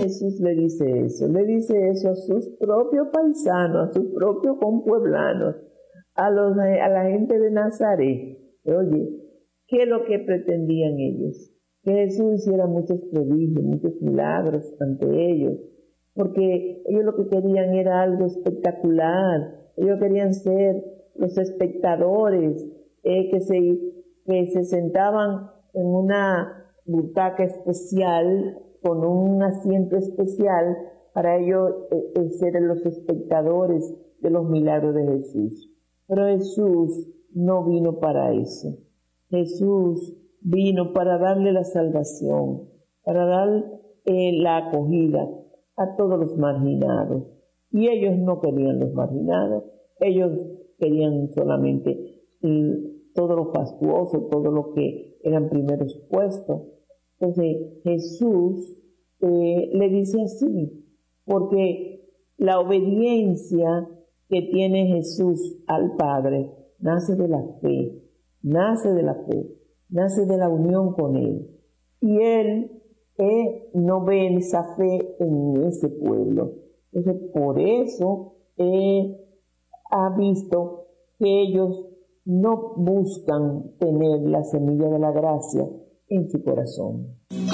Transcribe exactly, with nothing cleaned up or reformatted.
Jesús le dice eso? Le dice eso a sus propios paisanos, a sus propios compueblanos, a, los, a la gente de Nazaret. Oye, ¿qué es lo que pretendían ellos? Que Jesús hiciera muchos prodigios, muchos milagros ante ellos, porque ellos lo que querían era algo espectacular. Ellos querían ser los espectadores eh, que, se, que se sentaban en una butaca especial, con un asiento especial, para ellos eh, ser los espectadores de los milagros de Jesús. Pero Jesús no vino para eso. Jesús vino para darle la salvación, para dar eh, la acogida a todos los marginados. Y ellos no querían los marginados, ellos querían solamente eh, todo lo fastuoso, todo lo que eran primeros puestos. Entonces Jesús eh, le dice así, porque la obediencia que tiene Jesús al Padre nace de la fe, nace de la fe, nace de la unión con Él. Y Él eh, no ve esa fe en ese pueblo. Entonces, por eso eh, ha visto que ellos no buscan tener la semilla de la gracia en su corazón.